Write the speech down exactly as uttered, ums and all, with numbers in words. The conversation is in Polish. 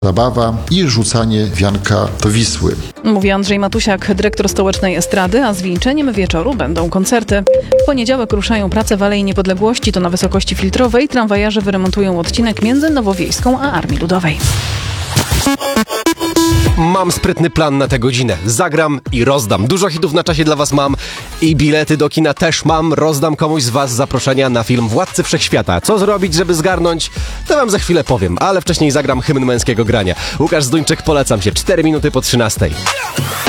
zabawa i rzucanie wianka do Wisły. Mówi Andrzej Matusiak, dyrektor Stołecznej Estrady, a zwieńczeniem wieczoru będą koncerty. W poniedziałek ruszają prace w Alei Niepodległości, to na wysokości filtrowej. Tramwajarze wyremontują odcinek między Nowowiejską a Armii Ludowej. Mam sprytny plan na tę godzinę. Zagram i rozdam. Dużo hitów na czasie dla was mam i bilety do kina też mam. Rozdam komuś z was zaproszenia na film Władcy Wszechświata. Co zrobić, żeby zgarnąć? To wam za chwilę powiem, ale wcześniej zagram hymn męskiego grania. Łukasz Zduńczyk, polecam się. cztery minuty po trzynastej.